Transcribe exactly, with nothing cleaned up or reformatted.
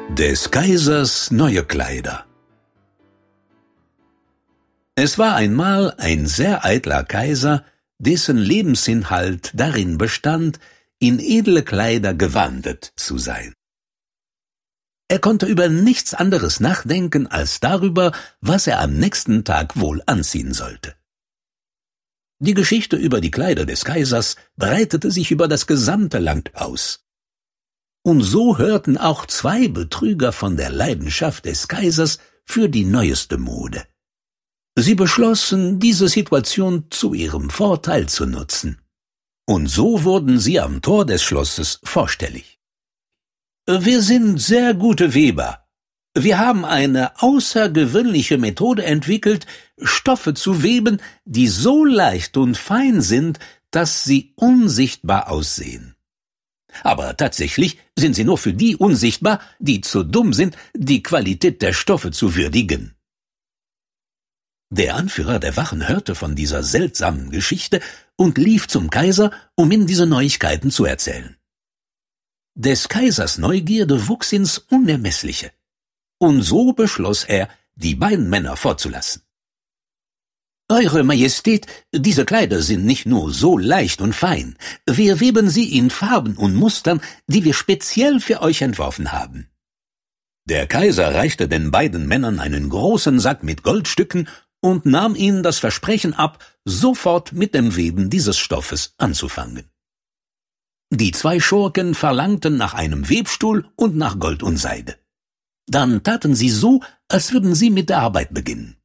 Des Kaisers neue Kleider. Es war einmal ein sehr eitler Kaiser, dessen Lebensinhalt darin bestand, in edle Kleider gewandet zu sein. Er konnte über nichts anderes nachdenken als darüber, was er am nächsten Tag wohl anziehen sollte. Die Geschichte über die Kleider des Kaisers breitete sich über das gesamte Land aus. Und so hörten auch zwei Betrüger von der Leidenschaft des Kaisers für die neueste Mode. Sie beschlossen, diese Situation zu ihrem Vorteil zu nutzen. Und so wurden sie am Tor des Schlosses vorstellig. »Wir sind sehr gute Weber. Wir haben eine außergewöhnliche Methode entwickelt, Stoffe zu weben, die so leicht und fein sind, dass sie unsichtbar aussehen. Aber tatsächlich sind sie nur für die unsichtbar, die zu dumm sind, die Qualität der Stoffe zu würdigen.« Der Anführer der Wachen hörte von dieser seltsamen Geschichte und lief zum Kaiser, um ihm diese Neuigkeiten zu erzählen. Des Kaisers Neugierde wuchs ins Unermessliche, und so beschloss er, die beiden Männer vorzulassen. »Eure Majestät, diese Kleider sind nicht nur so leicht und fein, wir weben sie in Farben und Mustern, die wir speziell für euch entworfen haben.« Der Kaiser reichte den beiden Männern einen großen Sack mit Goldstücken und nahm ihnen das Versprechen ab, sofort mit dem Weben dieses Stoffes anzufangen. Die zwei Schurken verlangten nach einem Webstuhl und nach Gold und Seide. Dann taten sie so, als würden sie mit der Arbeit beginnen.